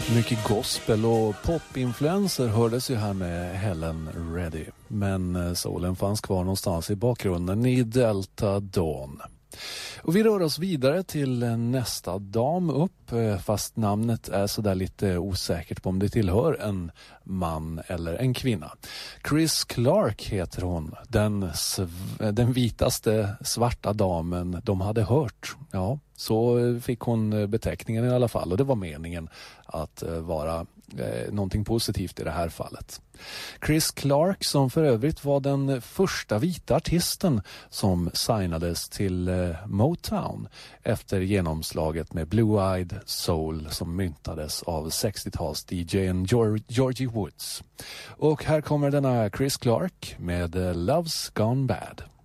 Mycket gospel och popinfluenser hördes ju här med Helen Reddy. Men solen fanns kvar någonstans i bakgrunden i Delta Dawn. Och vi rör oss vidare till nästa dam upp, fast namnet är så där lite osäkert på om det tillhör en man eller en kvinna. Chris Clark heter hon, den vitaste svarta damen de hade hört. Ja, så fick hon beteckningen i alla fall, och det var meningen att vara någonting positivt i det här fallet. Chris Clark, som för övrigt var den första vita artisten som signades till Motown efter genomslaget med Blue-Eyed Soul som myntades av 60-tals-DJ:n Georgie Woods. Och här kommer denna Chris Clark med Love's Gone Bad.